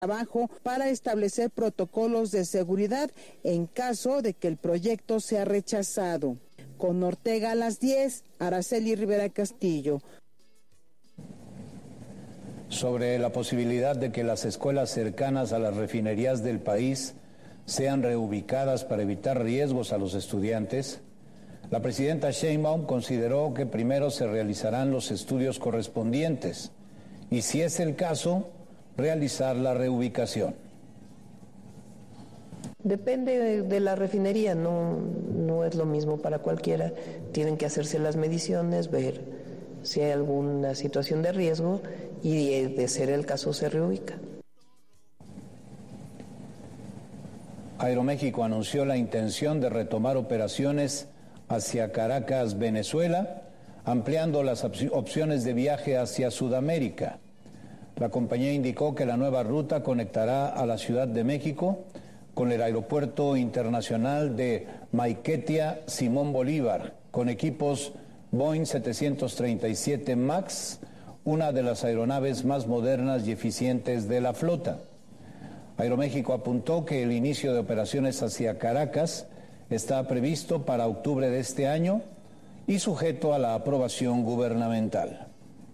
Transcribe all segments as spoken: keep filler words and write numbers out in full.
trabajo para establecer protocolos de seguridad en caso de que el proyecto sea rechazado. Con Ortega a las diez, Araceli Rivera Castillo. Sobre la posibilidad de que las escuelas cercanas a las refinerías del país sean reubicadas para evitar riesgos a los estudiantes, la presidenta Sheinbaum consideró que primero se realizarán los estudios correspondientes y, si es el caso, realizar la reubicación. Depende de, de la refinería, no, no es lo mismo para cualquiera. Tienen que hacerse las mediciones, ver si hay alguna situación de riesgo y de, de ser el caso se reubica. Aeroméxico anunció la intención de retomar operaciones hacia Caracas, Venezuela, ampliando las opciones de viaje hacia Sudamérica. La compañía indicó que la nueva ruta conectará a la Ciudad de México con el Aeropuerto Internacional de Maiquetía Simón Bolívar, con equipos Boeing setecientos treinta y siete MAX, una de las aeronaves más modernas y eficientes de la flota. Aeroméxico apuntó que el inicio de operaciones hacia Caracas está previsto para octubre de este año y sujeto a la aprobación gubernamental.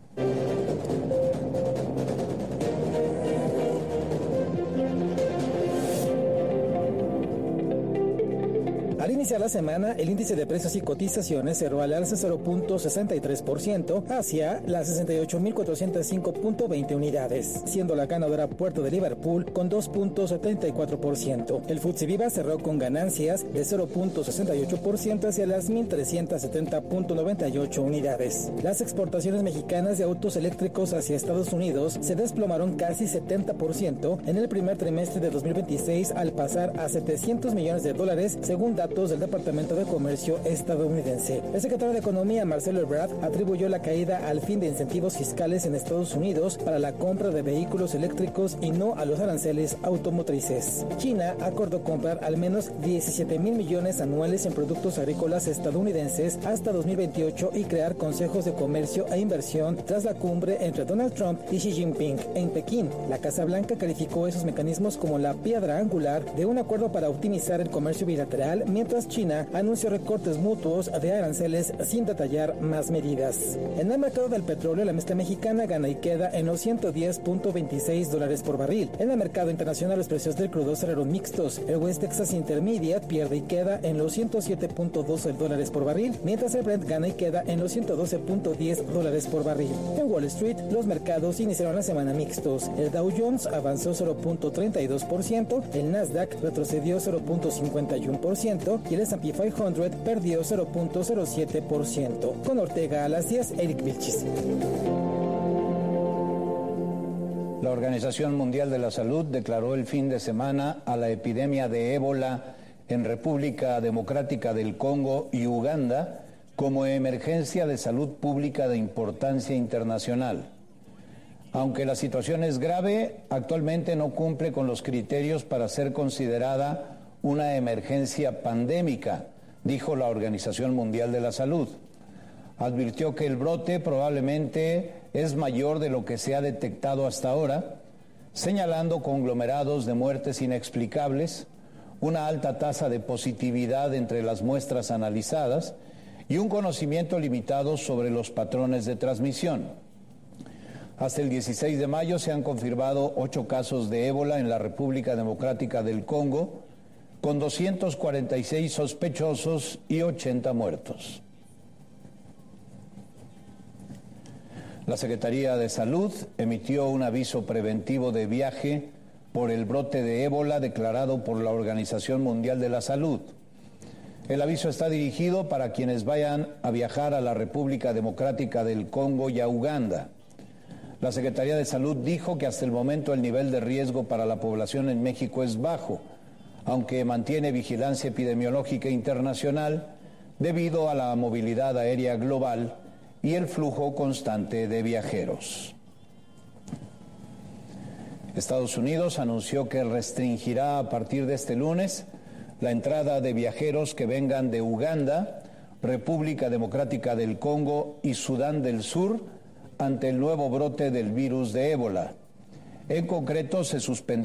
Al iniciar la semana, el índice de precios y cotizaciones cerró al alza cero punto sesenta y tres por ciento hacia las sesenta y ocho mil cuatrocientos cinco punto veinte unidades, siendo la ganadora Puerto de Liverpool con dos punto setenta y cuatro por ciento. El F T S E Viva cerró con ganancias de cero punto sesenta y ocho por ciento hacia las mil trescientos setenta punto noventa y ocho unidades. Las exportaciones mexicanas de autos eléctricos hacia Estados Unidos se desplomaron casi setenta por ciento en el primer trimestre de dos mil veintiséis al pasar a setecientos millones de dólares, según datos del Departamento de Comercio estadounidense. El secretario de Economía, Marcelo Ebrard, atribuyó la caída al fin de incentivos fiscales en Estados Unidos para la compra de vehículos eléctricos y no a los aranceles automotrices. China acordó comprar al menos diecisiete mil millones anuales en productos agrícolas estadounidenses hasta dos mil veintiocho y crear consejos de comercio e inversión tras la cumbre entre Donald Trump y Xi Jinping en Pekín. La Casa Blanca calificó esos mecanismos como la piedra angular de un acuerdo para optimizar el comercio bilateral, mientras China anunció recortes mutuos de aranceles sin detallar más medidas. En el mercado del petróleo, la mezcla mexicana gana y queda en los ciento diez punto veintiséis dólares por barril. En el mercado internacional, los precios del crudo cerraron mixtos. El West Texas Intermediate pierde y queda en los ciento siete punto doce dólares por barril, mientras el Brent gana y queda en los ciento doce punto diez dólares por barril. En Wall Street, los mercados iniciaron la semana mixtos. El Dow Jones avanzó cero punto treinta y dos por ciento, el Nasdaq retrocedió cero punto cincuenta y uno por ciento y el S and P quinientos perdió cero punto cero siete por ciento. Con Ortega a las diez, Eric Vilchis. La Organización Mundial de la Salud declaró el fin de semana a la epidemia de ébola en República Democrática del Congo y Uganda como emergencia de salud pública de importancia internacional. Aunque la situación es grave, actualmente no cumple con los criterios para ser considerada una emergencia pandémica, dijo la Organización Mundial de la Salud. Advirtió que el brote probablemente es mayor de lo que se ha detectado hasta ahora, señalando conglomerados de muertes inexplicables, una alta tasa de positividad entre las muestras analizadas y un conocimiento limitado sobre los patrones de transmisión. Hasta el dieciséis de mayo se han confirmado ocho casos de ébola en la República Democrática del Congo, con doscientos cuarenta y seis sospechosos y ochenta muertos. La Secretaría de Salud emitió un aviso preventivo de viaje por el brote de ébola declarado por la Organización Mundial de la Salud. El aviso está dirigido para quienes vayan a viajar a la República Democrática del Congo y a Uganda. La Secretaría de Salud dijo que hasta el momento el nivel de riesgo para la población en México es bajo, aunque mantiene vigilancia epidemiológica internacional debido a la movilidad aérea global y el flujo constante de viajeros. Estados Unidos anunció que restringirá a partir de este lunes la entrada de viajeros que vengan de Uganda, República Democrática del Congo y Sudán del Sur ante el nuevo brote del virus de ébola. En concreto, se suspenderá